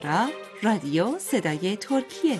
رادیو صدای ترکیه.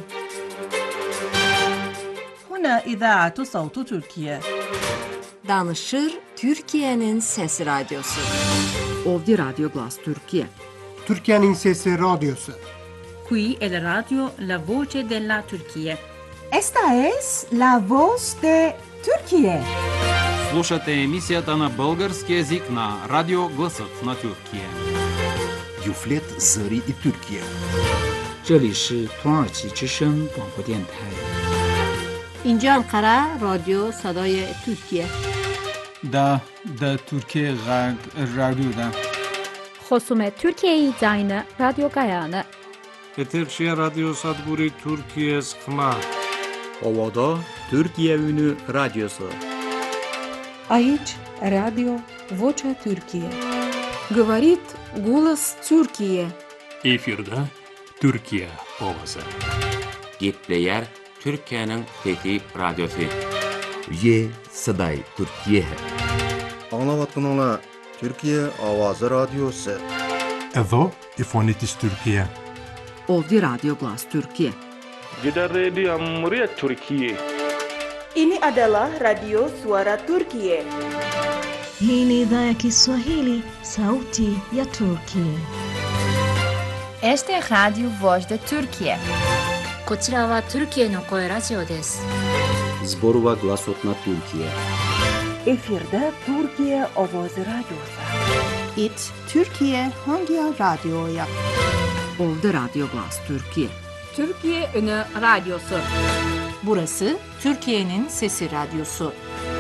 هنا إذاعة صوت تركيا. Danışır Türkiye'nin Sesi Radyosu. Ovdje Radio Glas Turkije. Türkiye'nin Sesi Radyosu. Qui è la radio La Voce della Turchia. Esta es la voz de Turquía. Слушате емисията на български език на Радио Гласът на Тюркия. Юфлет Зари и Türkiye. 这里是土耳其之声广播电台。 اینجا انقره رادیو صدای ترکیه. دا ترکیه رادیو دا. خصوم ترکیه زاین رادیو گایانه. Eterşehir Radyo Sadguri Türkiye Sıkma. Ovada Türkiye Ünü Radyosu. Aici Radio Vocea Türkiye. Говорит голос Türkiye. Efirde Türkiye ovası. Gitleyer Türkiye'nin fethi radyosu. Ye Saday Türkiye. Anlavatkanlar Türkiye Avazı Radyosu. Edo İfonitis Türkiye. Ovdje Radio Glas Turkije. Gidan Radio Muryat Türkiye. Ini adalah Radio Suara Turkiye. Hii ni idhaa ya Kiswahili, Sauti ya Turkiye. Este es Radio Voz de Turkiye. こちらはトルキエの声ラジオです。 Zborova Glasot na Türkiye. Efirde Türkiye Ovoz Radyosu. It Türkiye Hangi Radyo'ya? Ovdje Radio Glas Turkije. Türkiye Ünü Radyosu. Burası Türkiye'nin Sesi Radyosu.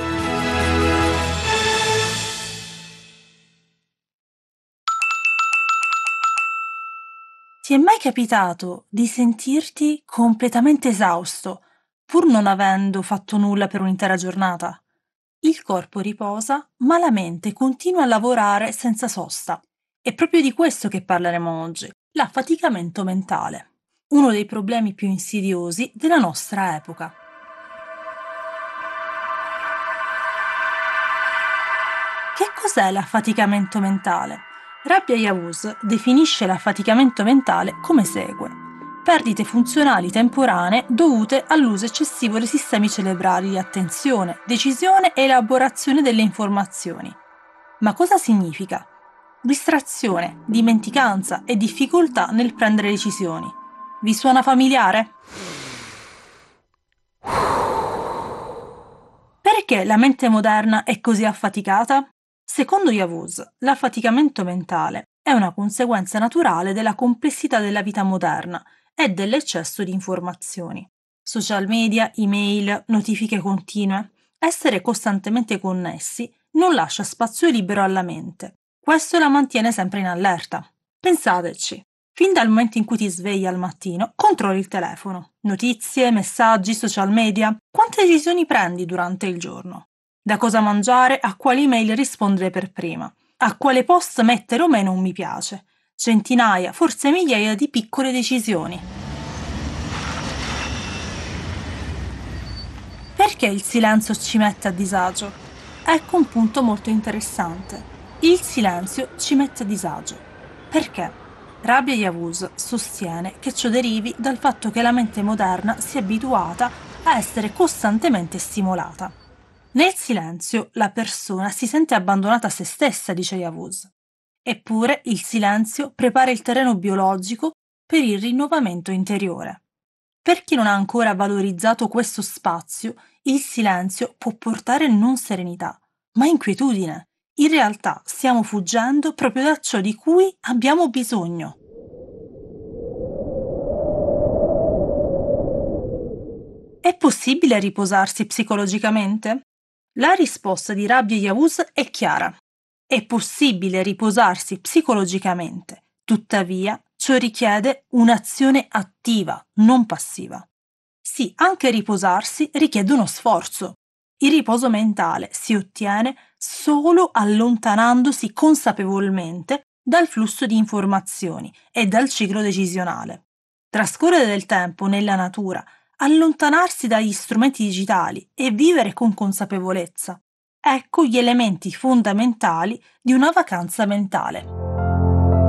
Ti è mai capitato di sentirti completamente esausto, pur non avendo fatto nulla per un'intera giornata? Il corpo riposa, ma la mente continua a lavorare senza sosta. È proprio di questo che parleremo oggi, l'affaticamento mentale, uno dei problemi più insidiosi della nostra epoca. Che cos'è l'affaticamento mentale? Rabia Yavuz definisce l'affaticamento mentale come segue: perdite funzionali temporanee dovute all'uso eccessivo dei sistemi cerebrali di attenzione, decisione e elaborazione delle informazioni. Ma cosa significa? Distrazione, dimenticanza e difficoltà nel prendere decisioni. Vi suona familiare? Perché la mente moderna è così affaticata? Secondo Yavuz, l'affaticamento mentale è una conseguenza naturale della complessità della vita moderna e dell'eccesso di informazioni. Social media, email, notifiche continue, essere costantemente connessi non lascia spazio libero alla mente. Questo la mantiene sempre in allerta. Pensateci, fin dal momento in cui ti svegli al mattino, controlli il telefono. Notizie, messaggi, social media. Quante decisioni prendi durante il giorno? Da cosa mangiare a quali email rispondere per prima, a quale post mettere o meno un mi piace, centinaia, forse migliaia di piccole decisioni. Perché il silenzio ci mette a disagio? Ecco un punto molto interessante. Il silenzio ci mette a disagio. Perché? Rabia Yavuz sostiene che ciò derivi dal fatto che la mente moderna si è abituata a essere costantemente stimolata. Nel silenzio la persona si sente abbandonata a se stessa, dice Yavuz. Eppure il silenzio prepara il terreno biologico per il rinnovamento interiore. Per chi non ha ancora valorizzato questo spazio, il silenzio può portare non serenità, ma inquietudine. In realtà stiamo fuggendo proprio da ciò di cui abbiamo bisogno. È possibile riposarsi psicologicamente? La risposta di Rabia Yavuz è chiara. È possibile riposarsi psicologicamente, tuttavia ciò richiede un'azione attiva, non passiva. Sì, anche riposarsi richiede uno sforzo. Il riposo mentale si ottiene solo allontanandosi consapevolmente dal flusso di informazioni e dal ciclo decisionale. Trascorrere del tempo nella natura, allontanarsi dagli strumenti digitali e vivere con consapevolezza. Ecco gli elementi fondamentali di una vacanza mentale.